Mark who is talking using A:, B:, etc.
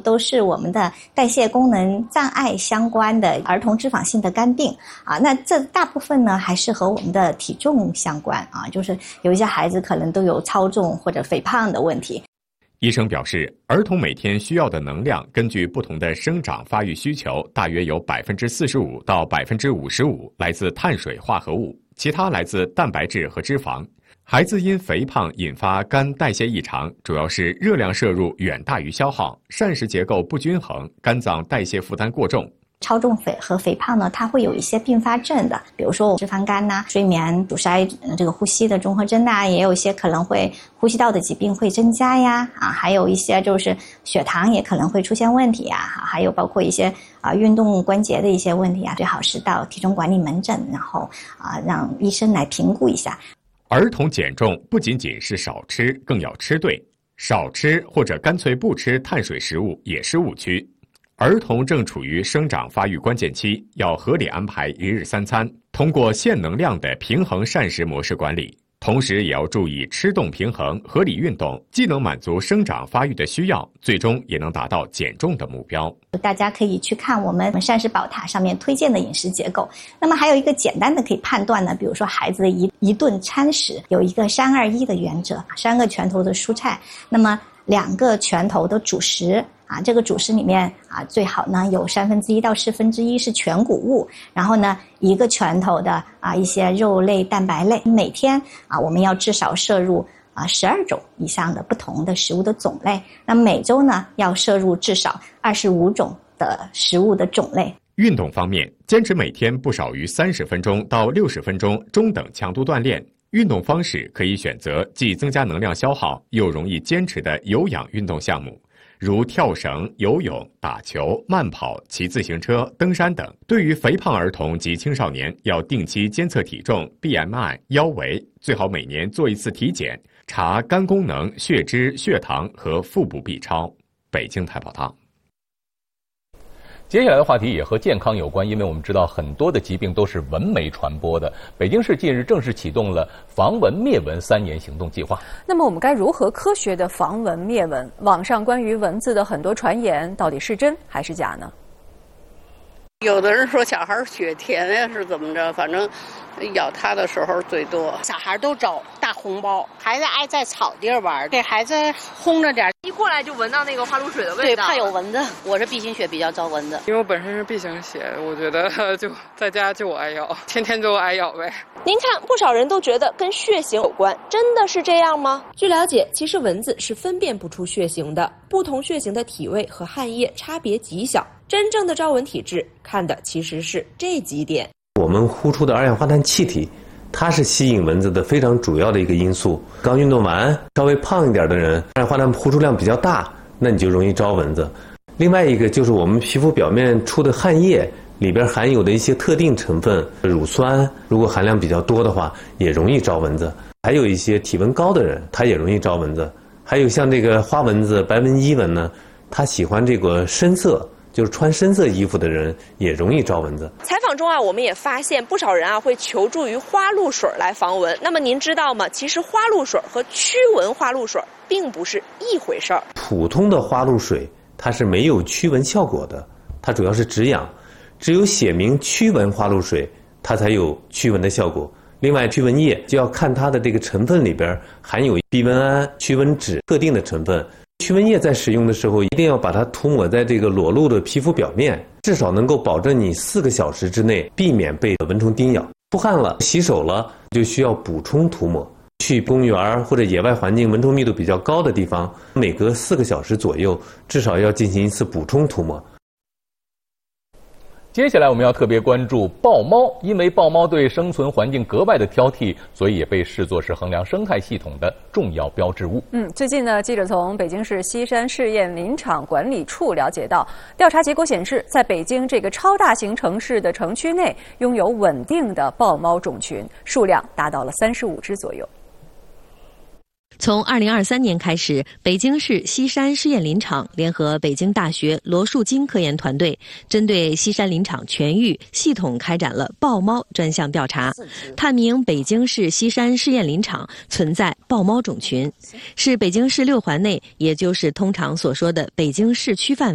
A: 都是我们的代谢功能障碍相关的儿童脂肪性的肝病啊。那这大部分呢还是和我们的体重相关啊，就是有一些孩子可能都有超重或者肥胖的问题。
B: 医生表示，儿童每天需要的能量根据不同的生长发育需求，大约有45%到55%来自碳水化合物，其他来自蛋白质和脂肪。孩子因肥胖引发肝代谢异常，主要是热量摄入远大于消耗，膳食结构不均衡，肝脏代谢负担过重。
A: 超重和肥胖呢，它会有一些并发症的，比如说脂肪肝呐、睡眠阻塞、这个呼吸的综合征呐，也有一些可能会呼吸道的疾病会增加呀，还有一些就是血糖也可能会出现问题呀，还有包括一些运动关节的一些问题啊，最好是到体重管理门诊，然后让医生来评估一下。
B: 儿童减重不仅仅是少吃，更要吃对，少吃或者干脆不吃碳水食物也是误区。儿童正处于生长发育关键期，要合理安排一日三餐，通过限能量的平衡膳食模式管理，同时也要注意吃动平衡、合理运动，既能满足生长发育的需要，最终也能达到减重的目标。
A: 大家可以去看我们膳食宝塔上面推荐的饮食结构。那么还有一个简单的可以判断呢，比如说孩子的一顿餐食有一个3-2-1的原则，3个拳头的蔬菜，那么2个拳头的主食这个主食里面最好呢有1/3到1/4是全谷物，然后呢1个拳头的一些肉类、蛋白类。每天我们要至少摄入12种以上的不同的食物的种类。那每周呢要摄入至少25种的食物的种类。
B: 运动方面，坚持每天不少于30分钟到60分钟中等强度锻炼。运动方式可以选择既增加能量消耗又容易坚持的有氧运动项目，如跳绳、游泳、打球、慢跑、骑自行车、登山等。对于肥胖儿童及青少年，要定期监测体重、BMI、腰围，最好每年做一次体检，查肝功能、血脂、血糖和腹部 B 超。北京台报道。
C: 接下来的话题也和健康有关，因为我们知道很多的疾病都是蚊媒传播的。北京市近日正式启动了防蚊灭蚊3年行动计划。
D: 那么我们该如何科学的防蚊灭蚊？网上关于蚊子的很多传言到底是真还是假呢？
E: 有的人说小孩血甜呀是怎么着，反正咬他的时候最多。
F: 小孩都找大红包，孩子爱在草地玩，给孩子轰着点，
G: 一过来就闻到那个花露水的味道。
F: 对，怕有蚊子。我是 B 型血比较招蚊子，
H: 因为我本身是 B 型血，我觉得就在家就我挨咬，天天就挨咬呗。
I: 您看，不少人都觉得跟血型有关，真的是这样吗？据了解，其实蚊子是分辨不出血型的，不同血型的体味和汗液差别极小。真正的招蚊体质看的其实是这几点。
J: 我们呼出的二氧化碳气体，它是吸引蚊子的非常主要的一个因素。刚运动完，稍微胖一点的人，二氧化碳呼出量比较大，那你就容易招蚊子。另外一个就是我们皮肤表面出的汗液里边含有的一些特定成分，乳酸，如果含量比较多的话，也容易招蚊子。还有一些体温高的人，他也容易招蚊子。还有像这个花蚊子、白纹伊蚊呢，他喜欢这个深色。就是穿深色衣服的人也容易招蚊子。
I: 采访中我们也发现不少人会求助于花露水来防蚊。那么您知道吗？其实花露水和驱蚊花露水并不是一回事儿。
J: 普通的花露水它是没有驱蚊效果的，它主要是止痒，只有写明驱蚊花露水，它才有驱蚊的效果。另外，驱蚊液就要看它的这个成分里边含有避蚊胺、驱蚊酯特定的成分。驱蚊液在使用的时候，一定要把它涂抹在这个裸露的皮肤表面，至少能够保证你4个小时之内避免被蚊虫叮咬。出汗了、洗手了，就需要补充涂抹。去公园或者野外环境蚊虫密度比较高的地方，每隔4个小时左右，至少要进行一次补充涂抹。
C: 接下来我们要特别关注豹猫，因为豹猫对生存环境格外的挑剔，所以也被视作是衡量生态系统的重要标志物。
D: 最近呢，记者从北京市西山试验林场管理处了解到，调查结果显示，在北京这个超大型城市的城区内，拥有稳定的豹猫种群，数量达到了35只左右。
K: 从2023年开始，北京市西山试验林场联合北京大学罗树金科研团队，针对西山林场全域系统开展了豹猫专项调查，探明北京市西山试验林场存在豹猫种群，是北京市6环内，也就是通常所说的北京市区范围